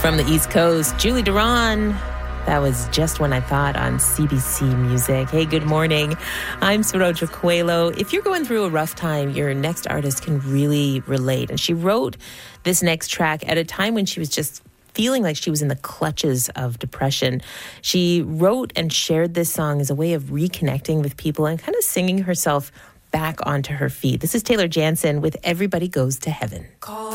From the East Coast, Julie Duran. That was Just When I Thought on CBC Music. Hey, good morning. I'm Saroja Coelho. If you're going through a rough time, your next artist can really relate. And she wrote this next track at a time when she was just feeling like she was in the clutches of depression. She wrote and shared this song as a way of reconnecting with people and kind of singing herself back onto her feet. This is Taylor Jansen with Everybody Goes to Heaven.